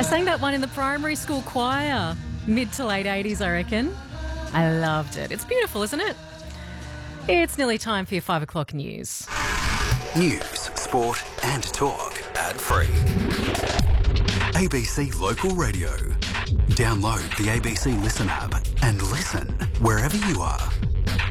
I sang that one in the primary school choir, mid to late 80s, I reckon. I loved it. It's beautiful, isn't it? It's nearly time for your 5 o'clock news. News, sport and talk ad-free. ABC Local Radio. Download the ABC Listen app and listen wherever you are.